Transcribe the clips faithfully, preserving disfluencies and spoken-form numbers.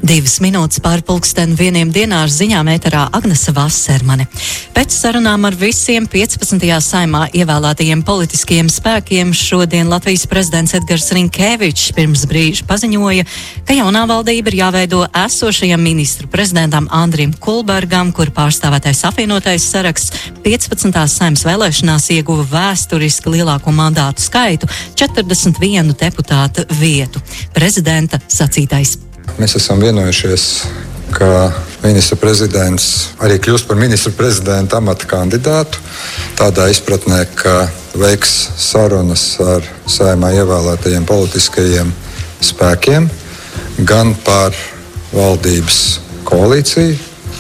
Divas minūtes pār pulksteni vieniem dienā ar ziņām ēterā Agnese Vasermane. Pēc sarunām ar visiem piecpadsmitajā saimā ievēlētajiem politiskajiem spēkiem šodien Latvijas prezidents Edgars Rinkēvičs pirms brīža paziņoja, ka jaunā valdība ir jāveido esošajam ministru prezidentam Andrim Kulbergam, kur pārstāvētais apvienotais saraksts piecpadsmitās saimas vēlēšanās ieguva vēsturiski lielāko mandātu skaitu – četrdesmit vienu deputāta vietu. Prezidenta sacītais. Mēs esam vienojušies, ka ministra prezidents arī kļūst par ministra prezidenta amata kandidātu. Tādā izpratnē, ka veiks sarunas ar saimā ievēlētajiem politiskajiem spēkiem gan par valdības koalīciju,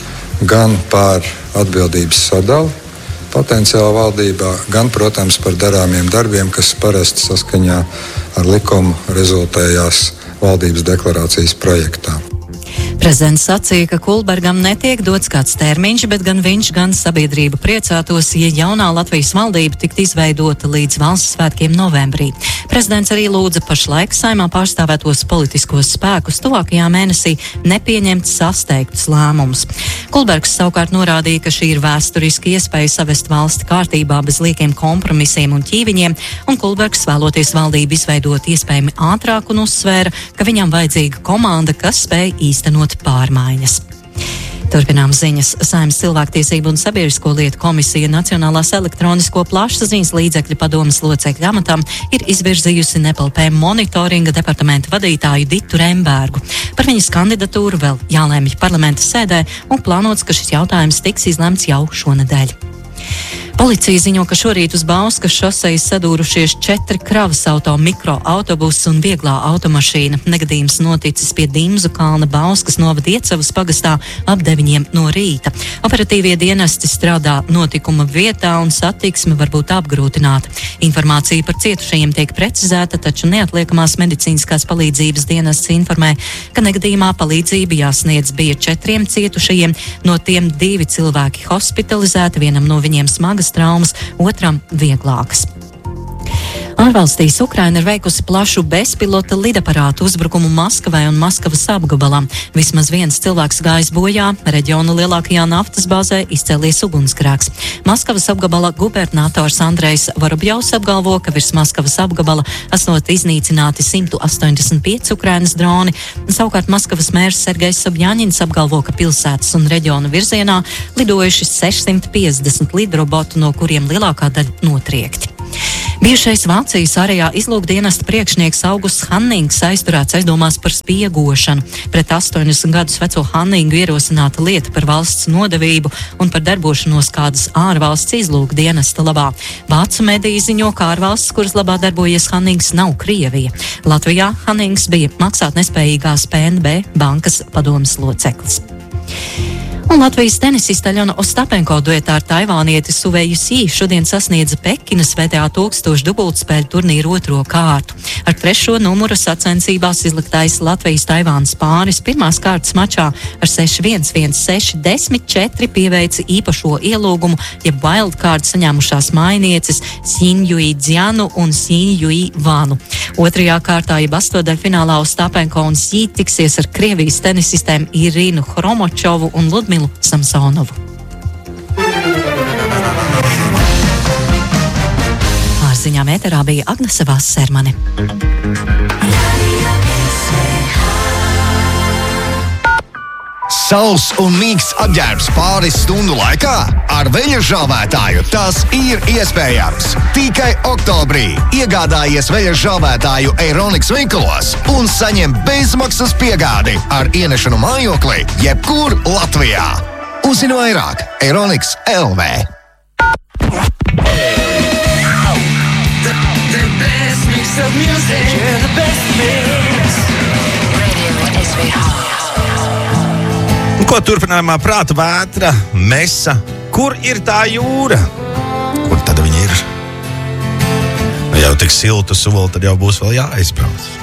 gan par atbildības sadalu potenciāli valdībā, gan, protams, par darāmiem darbiem, kas parasti saskaņā ar likumu rezultējās valdības deklarācijas projektā. Prezidents sacīja, ka Kulbergam netiek dots kāds termiņš, bet gan viņš, gan sabiedrība priecātos, ja jaunā Latvijas valdība tiktu izveidota līdz valsts svētkiem novembrī. Prezidents arī lūdza pašlaik saimā pārstāvētos politiskos spēkus tuvākajā mēnesī nepieņemt sasteigtus lēmumus. Kulbergs savukārt norādīja, ka šī ir vēsturiski iespēja savest valsti kārtībā bez liekiem kompromisiem un ķīviņiem, un Kulbergs vēloties valdību izveidot iespējami ātrāk un uzsvēra, ka viņam vajadzīga komanda, kas spēj īstenot pārmaiņas. Turpinām ziņas. Saeimas cilvēktiesību un sabiedrisko lietu komisija Nacionālās elektronisko plašsaziņas līdzekļu padomes locekļu amatam ir izvirzījusi N P L P monitoringa departamenta vadītāju Ditu Rembergu. Par viņas kandidatūru vēl jālēmj parlamenta sēdē un plānots, ka šis jautājums tiks izlemts jau šonedēļ. Policija ziņo, ka šorīt uz Bauskas šosejas sadūrušies četri kravas auto, mikroautobusi un vieglā automašīna. Negadījums noticis pie Dimzu kalna Bauskas novada Iecavas pagastā ap deviņiem no rīta. Operatīvie dienesti strādā notikuma vietā un satiksme var būt apgrūtināta. Informācija par cietušajiem tiek precizēta, taču neatliekamās medicīniskās palīdzības dienests informē, ka negadījumā palīdzība jāsniedz bija četriem cietušajiem, no tiem divi cilvēki hospitalizēti, vienam no viņiem smagas traumas, otram vieglākas. Ārvalstīs Ukraina ir veikusi plašu bezpilota lidaparātu uzbrukumu Maskavai un Maskavas apgabalam. Vismaz viens cilvēks gājis bojā, reģiona lielākajā naftas bāzē izcēlies ugunsgrēks. Maskavas apgabala gubernators Andrejs Vorobjovs apgalvo, ka virs Maskavas apgabala esot iznīcināti simt astoņdesmit pieci Ukrainas droni. Savukārt Maskavas mērs Sergejs Sobjaņins apgalvo, ka pilsētas un reģiona virzienā lidojuši sešsimt piecdesmit lidrobotu, no kuriem lielākā daļa notriekti. Bijušais Vācijas ārējā izlūkdienesta priekšnieks Augusts Hannings aizturēts aizdomās par spiegošanu. Pret astoņdesmit gadus veco Hanningu ierosināta lieta par valsts nodevību un par darbošanos kādas ārvalsts izlūkdienesta labā. Vācu mediji ziņo, ka ārvalsts, kuras labā darbojies Hannings, nav Krievija. Latvijā Hannings bija maksāt nespējīgās P N B bankas padomes loceklis. Un Latvijas tenisista Aļona Ostapenko duetā ar taivānieti Suveju Sī šodien sasniedza Pekinas V T A tūkstošu dubultspēļu turnīru otro kārtu. Ar trešo numuru sacensībās izliktais Latvijas-Taivānas pāris pirmās kārtas mačā ar seši viens, viens seši, desmit četri pieveica īpašo ielūgumu, jeb wildcard saņēmušās mainieces Sinjui Dzianu un Sinjui Vanu. Otrajā kārtā, jeb astotdaļfinālā, Ostapenko un Sī tiksies ar Krievijas tenisistēm Irinu Hromočovu un Ludmilu Samsonovu. Ar ziņām ēterā bija Agnese Vasermane. Sauss un mīksts apģērbs pāris stundu laikā? Ar veļa žāvētāju tas ir iespējams. Tikai oktobrī iegādājies veļa žāvētāju Eironix veikalos un saņem bezmaksas piegādi ar ienešanu mājoklī jebkur Latvijā. Uzzini vairāk Eironix L V. The best mix of music. Yeah, the best mix. Radio S V H. Ko turpinājumā prāta vētra, mesa, kur ir tā jūra? Kur tad viņa ir? Ja jau tik siltu soli, tad jau būs vēl jāaizbrauc.